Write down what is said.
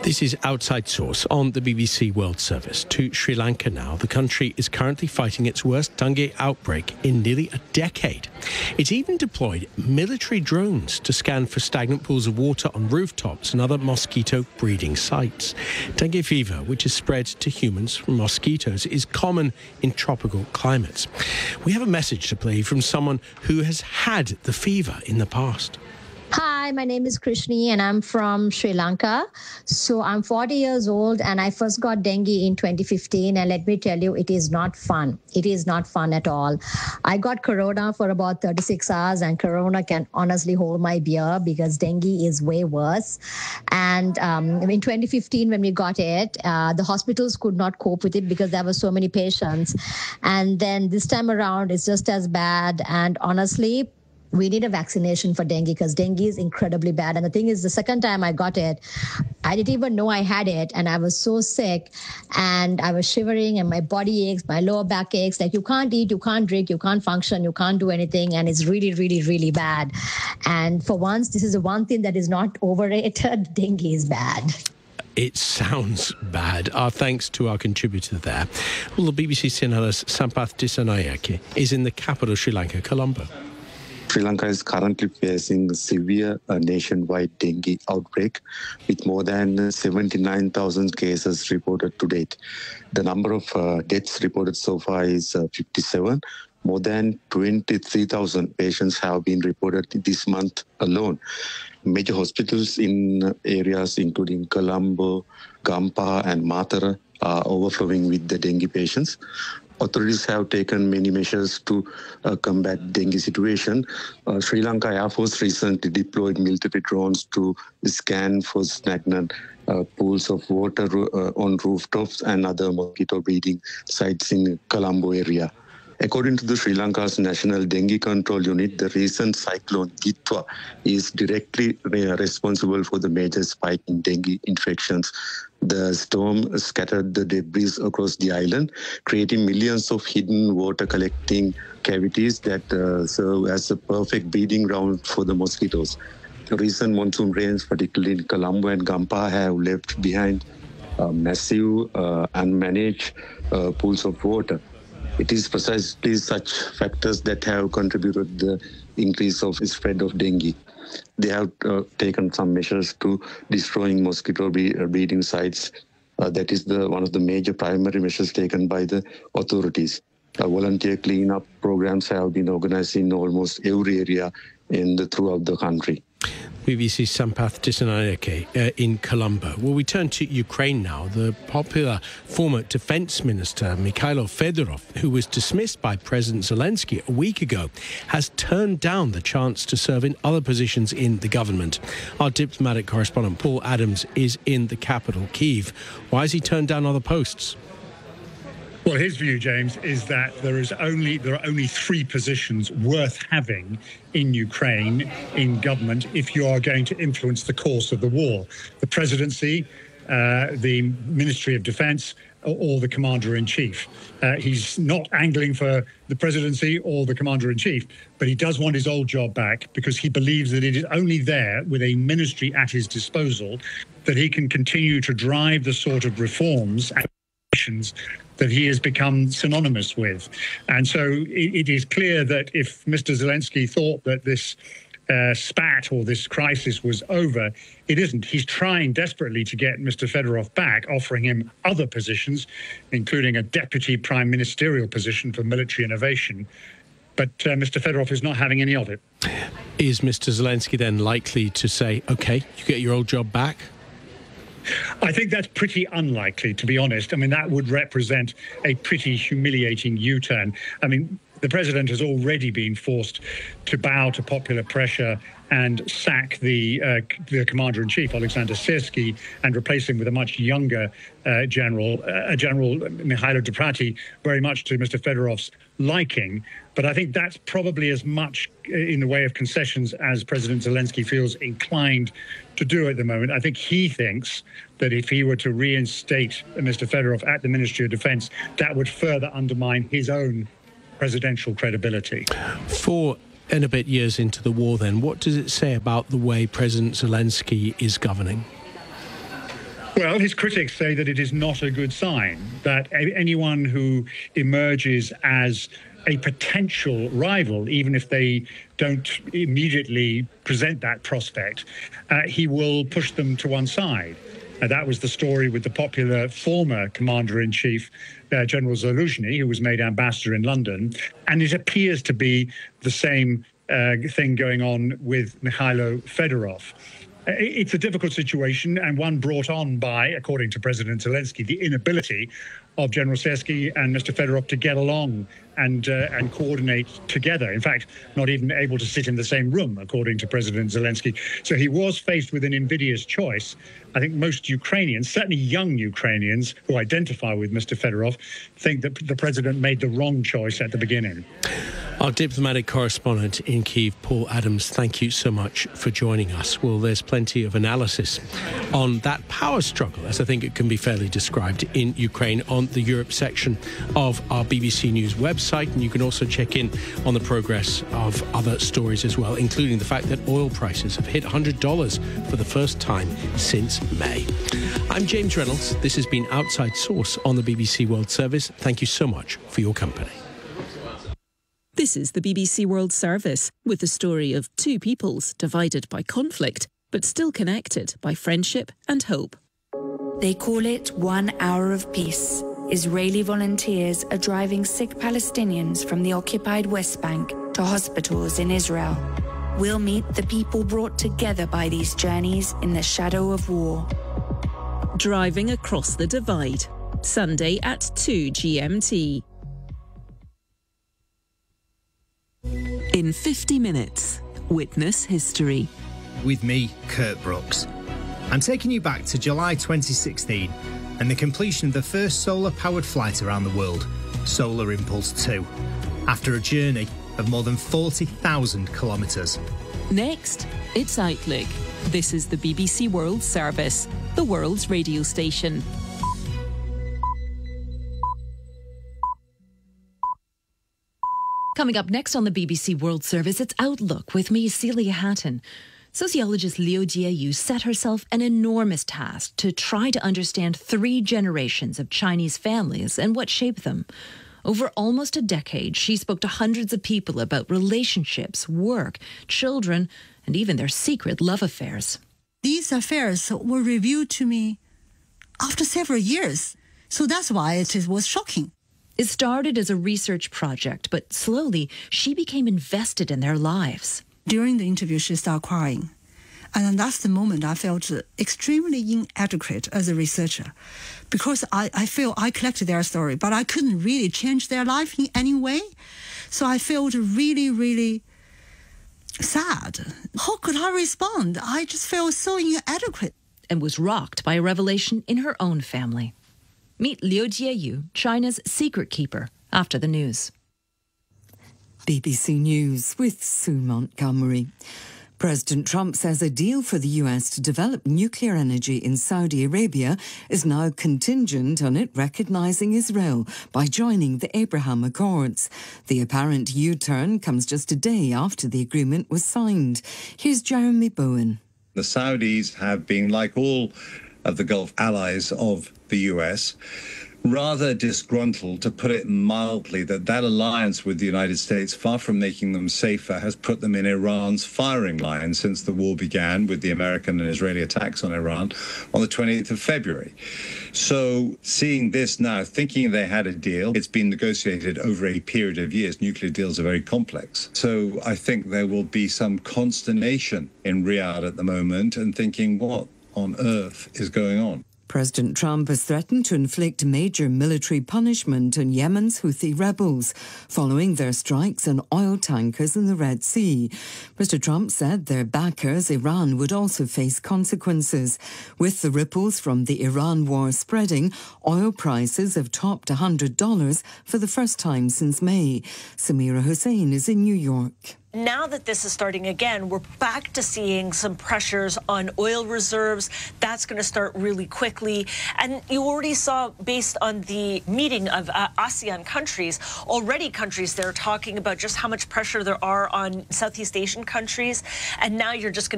This is Outside Source on the BBC World Service. To Sri Lanka now. The country is currently fighting its worst dengue outbreak in nearly a decade. It's even deployed military drones to scan for stagnant pools of water on rooftops and other mosquito breeding sites. Dengue fever, which is spread to humans from mosquitoes, is common in tropical climates. We have a message to play from someone who has had the fever in the past. Hi, my name is Krishni and I'm from Sri Lanka. So I'm 40 years old and I first got dengue in 2015. And let me tell you, it is not fun. It is not fun at all. I got corona for about 36 hours and corona can honestly hold my beer because dengue is way worse. And in 2015, when we got it, the hospitals could not cope with it because there were so many patients. And then this time around, it's just as bad. And honestly, we need a vaccination for dengue because dengue is incredibly bad. And the thing is, the second time I got it, I didn't even know I had it. And I was so sick and I was shivering and my body aches, my lower back aches. Like you can't eat, you can't drink, you can't function, you can't do anything. And it's really, really, really bad. And for once, this is the one thing that is not overrated. Dengue is bad. It sounds bad. Our thanks to our contributor there. Well, the BBC Sinhala's Sampath Dissanayake is in the capital, Sri Lanka, Colombo. Sri Lanka is currently facing a severe nationwide dengue outbreak with more than 79,000 cases reported to date. The number of deaths reported so far is 57. More than 23,000 patients have been reported this month alone. Major hospitals in areas including Colombo, Gampaha and Matara are overflowing with the dengue patients. Authorities have taken many measures to combat dengue situation. Sri Lanka Air Force recently deployed military drones to scan for stagnant pools of water on rooftops and other mosquito breeding sites in Colombo area. According to the Sri Lanka's National Dengue Control Unit, the recent cyclone Gitwa is directly responsible for the major spike in dengue infections. The storm scattered the debris across the island, creating millions of hidden water collecting cavities that serve as a perfect breeding ground for the mosquitoes. The recent monsoon rains, particularly in Colombo and Gampaha, have left behind massive unmanaged pools of water. It is precisely such factors that have contributed to the increase of spread of dengue. They have taken some measures to destroying mosquito breeding sites. That is one of the major primary measures taken by the authorities. Volunteer cleanup programs have been organized in almost every area throughout the country. BBC Sampath Dissanayake in Colombo. Well, we turn to Ukraine now. The popular former defence minister Mikhailo Fedorov, who was dismissed by President Zelensky a week ago, has turned down the chance to serve in other positions in the government. Our diplomatic correspondent Paul Adams is in the capital, Kyiv. Why has he turned down other posts? Well, his view, James, is that there are only three positions worth having in Ukraine in government if you are going to influence the course of the war: the presidency, the Ministry of Defence, or the Commander-in-Chief. He's not angling for the presidency or the Commander-in-Chief, but he does want his old job back because he believes that it is only there, with a ministry at his disposal, that he can continue to drive the sort of reforms and actions that he has become synonymous with. And so it is clear that if Mr. Zelensky thought that this spat or this crisis was over, it isn't. He's trying desperately to get Mr. Fedorov back, offering him other positions, including a deputy prime ministerial position for military innovation. But Mr. Fedorov is not having any of it. Is Mr. Zelensky then likely to say, OK, you get your old job back? I think that's pretty unlikely, to be honest. I mean, that would represent a pretty humiliating U-turn. I mean, the president has already been forced to bow to popular pressure and sack the commander-in-chief, Alexander Syrsky, and replace him with a much younger general, Mikhailo Deprati, very much to Mr. Fedorov's liking. But I think that's probably as much in the way of concessions as President Zelensky feels inclined to do at the moment. I think he thinks that if he were to reinstate Mr. Fedorov at the Ministry of Defence, that would further undermine his own presidential credibility. 4 and a bit years into the war then, what does it say about the way President Zelensky is governing? Well, his critics say that it is not a good sign, that anyone who emerges as a potential rival, even if they don't immediately present that prospect, he will push them to one side. That was the story with the popular former commander-in-chief, General Zaluzhny, who was made ambassador in London. And it appears to be the same thing going on with Mikhailo Fedorov. It's a difficult situation, and one brought on by, according to President Zelensky, the inability of General Syrskyi and Mr. Fedorov to get along and coordinate together. In fact, not even able to sit in the same room, according to President Zelensky. So he was faced with an invidious choice. I think most Ukrainians, certainly young Ukrainians who identify with Mr. Fedorov, think that the president made the wrong choice at the beginning. Our diplomatic correspondent in Kyiv, Paul Adams, thank you so much for joining us. Well, there's plenty of analysis on that power struggle, as I think it can be fairly described, in Ukraine on the Europe section of our BBC News website. And you can also check in on the progress of other stories as well, including the fact that oil prices have hit $100 for the first time since May. I'm James Reynolds. This has been Outside Source on the BBC World Service. Thank you so much for your company. This is the BBC World Service, with the story of two peoples divided by conflict, but still connected by friendship and hope. They call it 1 hour of peace. Israeli volunteers are driving sick Palestinians from the occupied West Bank to hospitals in Israel. We'll meet the people brought together by these journeys in the shadow of war. Driving across the divide, Sunday at 2 GMT. In 50 minutes, witness history. With me, Kurt Brooks. I'm taking you back to July 2016 and the completion of the first solar-powered flight around the world, Solar Impulse 2, after a journey of more than 40,000 kilometres. Next, it's Outlook. This is the BBC World Service, the world's radio station. Coming up next on the BBC World Service, it's Outlook with me, Celia Hatton. Sociologist Liu Jieyu set herself an enormous task to try to understand 3 generations of Chinese families and what shaped them. Over almost a decade, she spoke to hundreds of people about relationships, work, children, and even their secret love affairs. These affairs were revealed to me after several years, so that's why it was shocking. It started as a research project, but slowly she became invested in their lives. During the interview, she started crying. And that's the moment I felt extremely inadequate as a researcher, because I feel I collected their story, but I couldn't really change their life in any way. So I felt really, really sad. How could I respond? I just felt so inadequate. And was rocked by a revelation in her own family. Meet Liu Jieyu, China's secret keeper, after the news. BBC News with Sue Montgomery. President Trump says a deal for the US to develop nuclear energy in Saudi Arabia is now contingent on it recognising Israel by joining the Abraham Accords. The apparent U-turn comes just a day after the agreement was signed. Here's Jeremy Bowen. The Saudis have been, like all of the Gulf allies of the US, rather disgruntled, to put it mildly, that alliance with the United States, far from making them safer, has put them in Iran's firing line since the war began with the American and Israeli attacks on Iran on the 20th of February. So seeing this now, thinking they had a deal, it's been negotiated over a period of years. Nuclear deals are very complex. So I think there will be some consternation in Riyadh at the moment and thinking, what on earth is going on? President Trump has threatened to inflict major military punishment on Yemen's Houthi rebels following their strikes on oil tankers in the Red Sea. Mr. Trump said their backers, Iran, would also face consequences. With the ripples from the Iran war spreading, oil prices have topped $100 for the first time since May. Samira Hussein is in New York. Now that this is starting again, we're back to seeing some pressures on oil reserves. That's going to start really quickly. And you already saw, based on the meeting of ASEAN countries, already countries there talking about just how much pressure there are on Southeast Asian countries. And now you're just going to